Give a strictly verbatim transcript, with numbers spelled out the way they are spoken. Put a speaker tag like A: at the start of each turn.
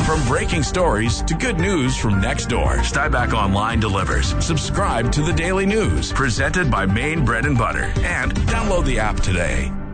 A: From breaking stories to good news from next door, Stuyback Online delivers. Subscribe to the Daily News, presented by Maine Bread and Butter, and download the app today.